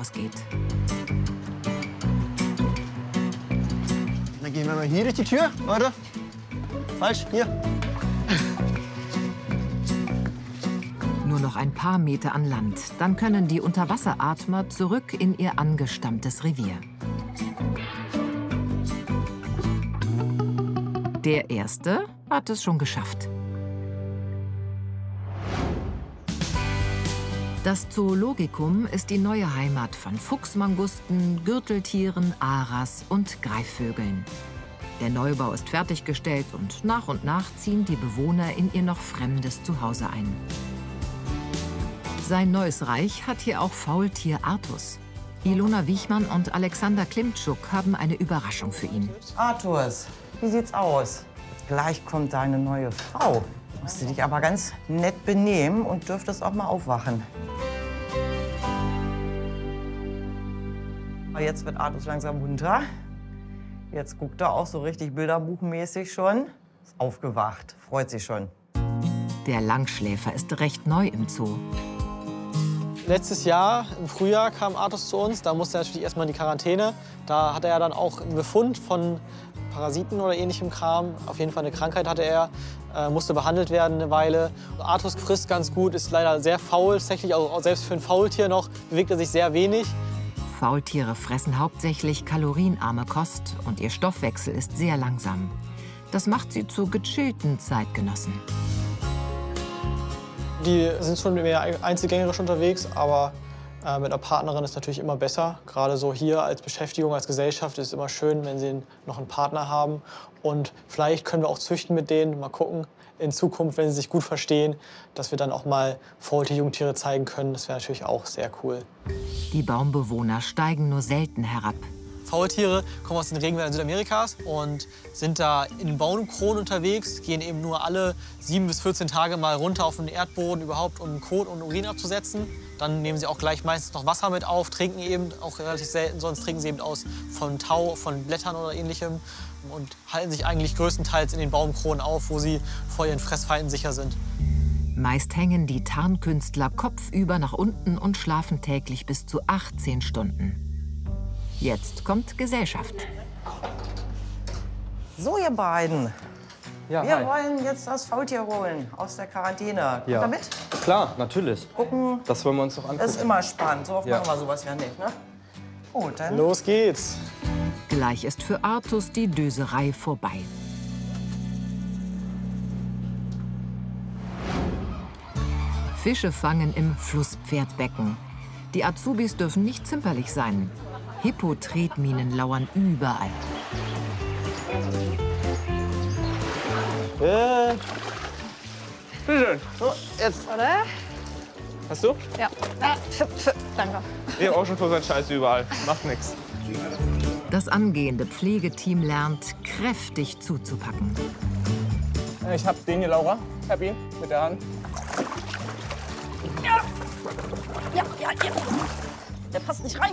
ausgeht. Dann gehen wir mal hier durch die Tür. Warte. Falsch, hier. Nur noch ein paar Meter an Land. Dann können die Unterwasseratmer zurück in ihr angestammtes Revier. Der Erste hat es schon geschafft. Das Zoologikum ist die neue Heimat von Fuchsmangusten, Gürteltieren, Aras und Greifvögeln. Der Neubau ist fertiggestellt und nach ziehen die Bewohner in ihr noch fremdes Zuhause ein. Sein neues Reich hat hier auch Faultier Artus. Ilona Wichmann und Alexander Klimtschuk haben eine Überraschung für ihn. Artus, wie sieht's aus? Gleich kommt deine neue Frau. Musst du dich aber ganz nett benehmen und dürftest auch mal aufwachen. Jetzt wird Artus langsam munter. Jetzt guckt er auch so richtig bilderbuchmäßig schon. Ist aufgewacht, freut sich schon. Der Langschläfer ist recht neu im Zoo. Letztes Jahr, im Frühjahr, kam Artus zu uns. Da musste er natürlich erstmal in die Quarantäne. Da hatte er dann auch einen Befund von Parasiten oder ähnlichem Kram. Auf jeden Fall eine Krankheit hatte er, musste behandelt werden eine Weile. Artus frisst ganz gut, ist leider sehr faul. Tatsächlich auch selbst für ein Faultier noch bewegt er sich sehr wenig. Faultiere fressen hauptsächlich kalorienarme Kost und ihr Stoffwechsel ist sehr langsam. Das macht sie zu gechillten Zeitgenossen. Die sind schon mehr einzelgängerisch unterwegs, aber mit einer Partnerin ist natürlich immer besser. Gerade so hier als Beschäftigung, als Gesellschaft ist es immer schön, wenn sie noch einen Partner haben. Und vielleicht können wir auch züchten mit denen, mal gucken, in Zukunft, wenn sie sich gut verstehen, dass wir dann auch mal Faultier-Jungtiere zeigen können. Das wäre natürlich auch sehr cool. Die Baumbewohner steigen nur selten herab. Faultiere kommen aus den Regenwäldern Südamerikas und sind da in den Baumkronen unterwegs, gehen eben nur alle 7 bis 14 Tage mal runter auf den Erdboden überhaupt, um Kot und Urin abzusetzen. Dann nehmen sie auch gleich meistens noch Wasser mit auf, trinken eben auch relativ selten, sonst trinken sie eben aus von Tau, von Blättern oder Ähnlichem und halten sich eigentlich größtenteils in den Baumkronen auf, wo sie vor ihren Fressfeinden sicher sind. Meist hängen die Tarnkünstler kopfüber nach unten und schlafen täglich bis zu 18 Stunden. Jetzt kommt Gesellschaft. So, ihr beiden. Ja, Wir wollen jetzt das Faultier holen aus der Quarantäne. Kommt ihr mit? Klar, natürlich. Gucken. Das wollen wir uns doch angucken. Das ist immer spannend. So oft machen wir sowas ja nicht, ne? Gut, dann. Los geht's. Gleich ist für Artus die Döserei vorbei. Fische fangen im Flusspferdbecken. Die Azubis dürfen nicht zimperlich sein. Hippotretminen lauern überall. Bitteschön. So, jetzt. Oder? Hast du? Ja. Danke. Ich hab auch schon so seinen Scheiß überall. Macht nichts. Das angehende Pflegeteam lernt, kräftig zuzupacken. Ich hab den hier, Laura. Ich hab ihn mit der Hand. Ja. Der passt nicht rein.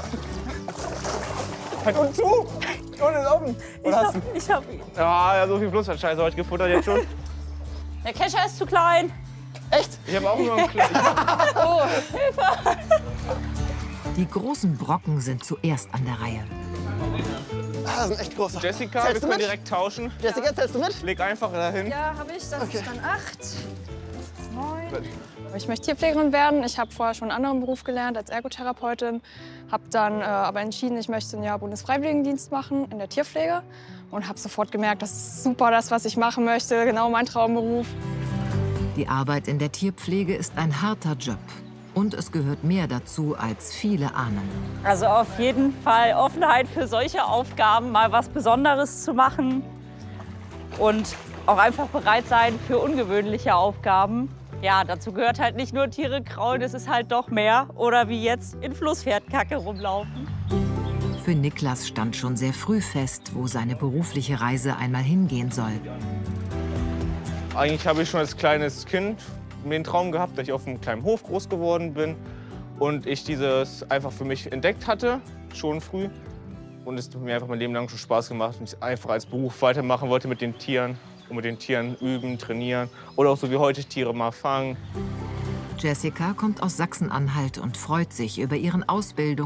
Halt unten zu! Unten ist offen. Ich hab ihn. Ja, ja, so viel Flussscheiße heute gefuttert jetzt schon. Der Kescher ist zu klein. Echt? Ich habe auch nur einen kleinen. Oh, Hilfe! Die großen Brocken sind zuerst an der Reihe. Das sind echt große. Jessica, Zählst wir du können mit? direkt tauschen. Jessica, zählst du mit? Leg einfach dahin. Ja, habe ich. Das ist dann 8. Das ist 9. Ich möchte Tierpflegerin werden. Ich habe vorher schon einen anderen Beruf gelernt als Ergotherapeutin. Habe dann aber entschieden, ich möchte ein Jahr Bundesfreiwilligendienst machen in der Tierpflege. Und habe sofort gemerkt, das ist super, das, was ich machen möchte. Genau mein Traumberuf. Die Arbeit in der Tierpflege ist ein harter Job. Und es gehört mehr dazu, als viele ahnen. Also auf jeden Fall Offenheit für solche Aufgaben, mal was Besonderes zu machen. Und auch einfach bereit sein für ungewöhnliche Aufgaben. Ja, dazu gehört halt nicht nur Tiere kraulen, es ist halt doch mehr. Oder wie jetzt in Flusspferdkacke rumlaufen. Für Niklas stand schon sehr früh fest, wo seine berufliche Reise einmal hingehen soll. Eigentlich habe ich schon als kleines Kind mir den Traum gehabt, dass ich auf einem kleinen Hof groß geworden bin. Und ich dieses einfach für mich entdeckt hatte, schon früh. Und es hat mir einfach mein Leben lang schon Spaß gemacht und ich es einfach als Beruf weitermachen wollte mit den Tieren. Und mit den Tieren üben, trainieren oder auch so wie heute Tiere mal fangen. Jessica kommt aus Sachsen-Anhalt und freut sich über ihren